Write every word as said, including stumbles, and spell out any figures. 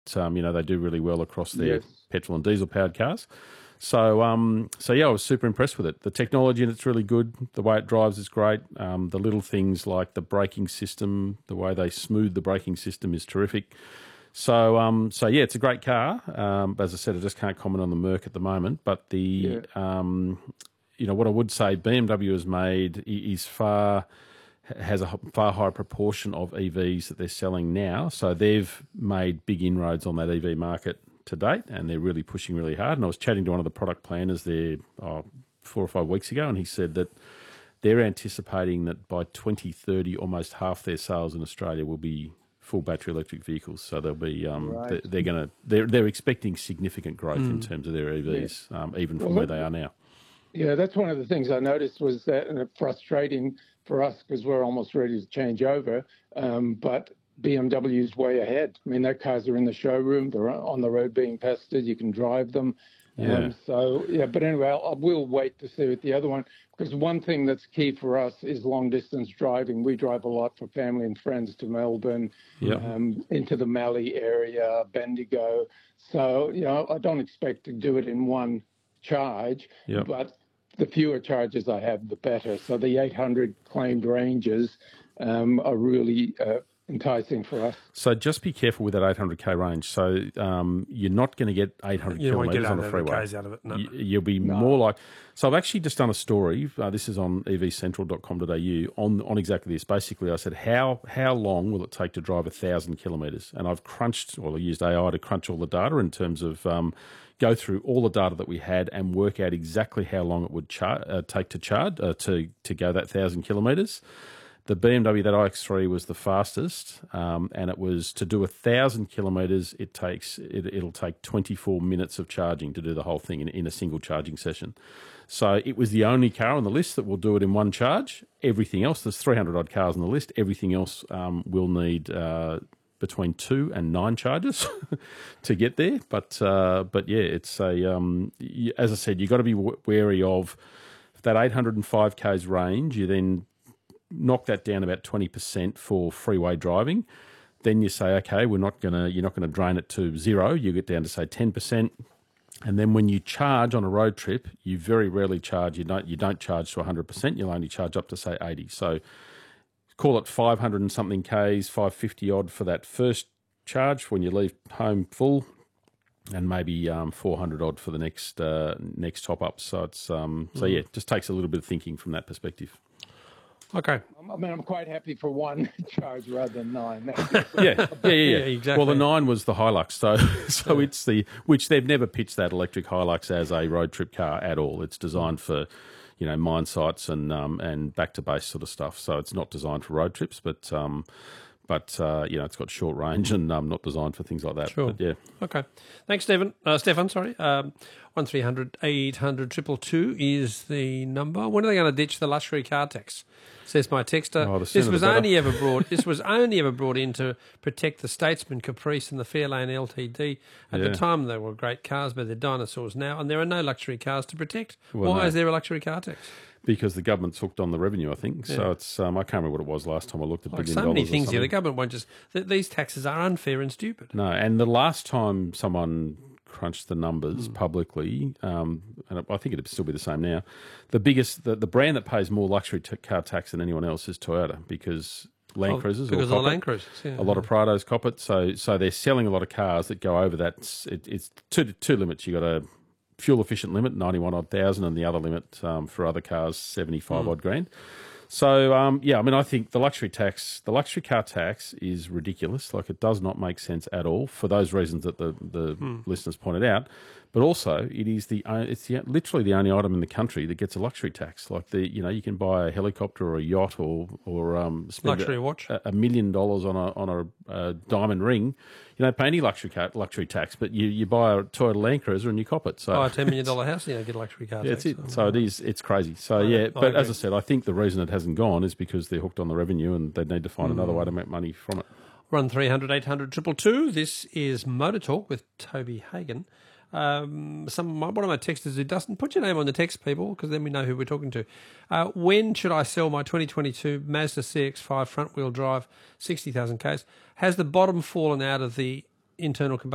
um, you know, they do really well across their Yes. petrol and diesel powered cars. So, um, so yeah, I was super impressed with it. The technology in it's really good. The way it drives is great. Um, the little things like the braking system, the way they smooth the braking system is terrific. So, um, so yeah, it's a great car. Um, as I said, I just can't comment on the Merc at the moment. But the, Yeah. um, you know, what I would say, B M W has made is far has a far higher proportion of E Vs that they're selling now. So they've made big inroads on that E V market to date, and they're really pushing really hard. And I was chatting to one of the product planners there oh, four or five weeks ago, and he said that they're anticipating that by twenty thirty, almost half their sales in Australia will be full battery electric vehicles. So they'll be um, Right. they're, they're going to they're they're expecting significant growth Mm. in terms of their E Vs, Yeah. um, even from Well, where that- they are now. Yeah, that's one of the things I noticed was that, and it's frustrating for us because we're almost ready to change over. Um, but B M W's way ahead. I mean, their cars are in the showroom. They're on the road being tested. You can drive them. Yeah. Um, so, yeah, but anyway, I'll, I will wait to see with the other one because one thing that's key for us is long distance driving. We drive a lot for family and friends to Melbourne, Yeah. um, into the Mallee area, Bendigo. So, you know, I don't expect to do it in one charge, Yeah. but the fewer charges I have, the better. So the eight hundred claimed ranges um, are really uh, enticing for us. So just be careful with that eight hundred K range. So um, you're not going to get eight hundred You won't get kilometres on a eight hundred freeway. Ks out of it, no. You, you'll be more like. So I've actually just done a story. Uh, this is on e v central dot com dot a u on on exactly this. Basically, I said how how long will it take to drive a thousand kilometres? And I've crunched, or I used A I to crunch all the data in terms of. Um, go through all the data that we had and work out exactly how long it would char- uh, take to charge uh, to to go that thousand kilometres. The B M W, that i X three was the fastest, um, and it was to do a thousand kilometres. It takes it, it'll take twenty-four minutes of charging to do the whole thing in, in a single charging session. So it was the only car on the list that will do it in one charge. Everything else, there's three hundred odd cars on the list. Everything else um, will need. Uh, between two and nine charges to get there. But uh, but yeah, it's a um, y- as I said, you've got to be w- wary of that eight hundred five Ks range. You then knock that down about twenty percent for freeway driving. Then you say, okay, we're not gonna you're not gonna drain it to zero. You get down to say ten percent. And then when you charge on a road trip, you very rarely charge. You don't you don't charge to one hundred percent. You'll only charge up to say eighty. So call it five hundred and something Ks, five fifty odd for that first charge when you leave home full, and maybe um, four hundred odd for the next uh, next top up. So it's um, so yeah, it just takes a little bit of thinking from that perspective. Okay. I mean, I'm quite happy for one charge rather than nine. That's Yeah, yeah, yeah, yeah. Yeah, exactly. Well, the nine was the Hilux, so so it's the which they've never pitched that electric Hilux as a road trip car at all. It's designed for, you know, mine sites and um, and back to base sort of stuff. So it's not designed for road trips, but um, but uh, you know, it's got short range and um, not designed for things like that. Sure. But yeah. Okay. Thanks, Stephen. Uh, Stefan, sorry. Um, one three hundred eight hundred two two two is the number. When are they going to ditch the luxury car tax? Says my texter. Oh, the this sooner was the better. only ever brought. This was only ever brought in to protect the Statesman, Caprice, and the Fairlane L T D. At Yeah. the time, they were great cars, but they're dinosaurs now, and there are no luxury cars to protect. Well, Why no. is there a luxury car tax? Because the government's hooked on the revenue, I think. So Yeah. it's um, I can't remember what it was last time I looked at Like billion so many dollars or things here, the something. government won't just. Th- these taxes are unfair and stupid. No, and the last time someone crunched the numbers Hmm. publicly, um, and I think it'd still be the same now, the biggest, the, the brand that pays more luxury t- car tax than anyone else is Toyota, because Land Oh, Cruisers because all of the cop Land it. Cruisers, yeah. A lot of Prados cop it, so so they're selling a lot of cars that go over that. It's, it, it's two two limits. You got a fuel efficient limit, ninety one odd thousand, and the other limit um, for other cars, seventy five Hmm. odd grand. So um, yeah, I mean, I think the luxury tax, the luxury car tax, is ridiculous. Like, it does not make sense at all for those reasons that the the Hmm. listeners pointed out. But also, it is the o- it's the, literally the only item in the country that gets a luxury tax. Like, the you know, you can buy a helicopter or a yacht or or um, spend Luxury a, watch. a, a million dollars on a on a, a diamond ring. You don't pay any luxury car, luxury tax, but you, you buy a Toyota Land Cruiser and you cop it. So Oh, a ten million dollars house, you know, get a luxury car yeah, tax. that's it. So it is. It's crazy. So I- yeah, I but as agree. I said, I think the reason it hasn't gone is because they're hooked on the revenue and they need to find another Hmm. way to make money from it. Run three hundred eight hundred two two two. This is Motor Talk with Toby Hagan. Um, some one of my texters who doesn't put your name on the text, people, because then we know who we're talking to. Uh, when should I sell my twenty twenty-two Mazda C X five front wheel drive, sixty thousand Ks? Has the bottom fallen out of the internal combustion